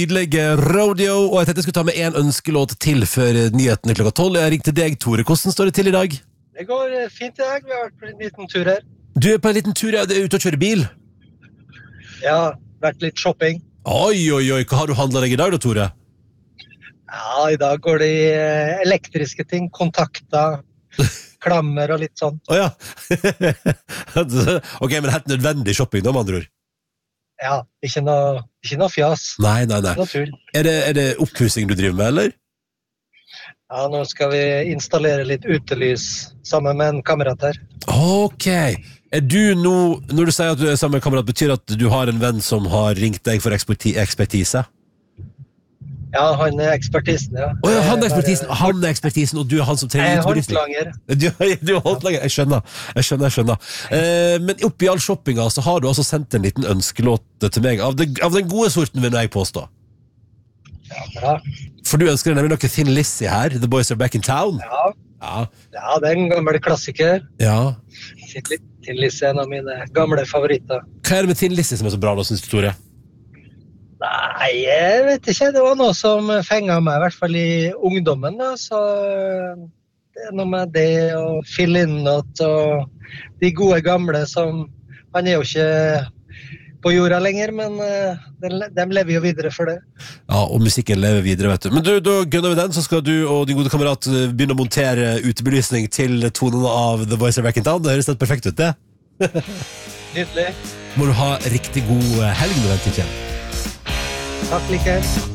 Nydelig rodeo, og jeg tenkte jeg skulle ta med en ønskelåt til før nyhetene klokka 12. Jeg ringte deg, Tore. Hvordan står det til i dag? Det går fint i dag. Vi har vært på en liten tur her. Du er på en liten tur, du er ute og kjører bil? Ja, vært litt shopping. Oi, hva har du handlet deg i dag da, Tore? Ja, i dag går det i elektriske ting, kontakter, klammer og litt sånn. Åja. Ok, men helt nødvendig shopping da, med andre ord. Ja, ikke noe fjas. Nei. Noe tull. Er det oppussing du driver med, eller? Ja, nå skal vi installere litt utelys sammen med en kamerat her. Ok. Er du nå, når du sier at du er sammen med en kamerat, betyr at du har en venn som har ringt deg for ekspertise? Ja, han er ekspertisen, ja. Åja, han er ekspertisen, og du er han som trenger utbelysning. Du er håndlanger, jeg skjønner. Men oppi all shoppinga så har du altså sendt en liten ønskelåt til meg av den gode sorten, vil jeg påstå. Ja, bra. For du ønsker nemlig noe Thin Lizzy her, The Boys Are Back in Town. Ja, det er en gammel klassiker. Ja. Thin Lizzy er en av mine gamle favoritter. Hva er det med Thin Lizzy som er så bra da, synes du, Tore? Nei, jeg vet ikke. Det var noe som fenget meg, i hvert fall i ungdommen. Da. Så det er noe med det, og Phil Lynott, og de gode gamle som... Han er jo ikke på jorda lenger, men de lever jo videre for det. Ja, og musikken lever videre, vet du. Men da gønner vi den, så skal du og din gode kamerat begynne å montere utebelysning til tonene av The Voice of Back in Town. Det høres helt perfekt ut, det. Nydelig. Må du ha riktig god helg med den, Tittjen. Takk like.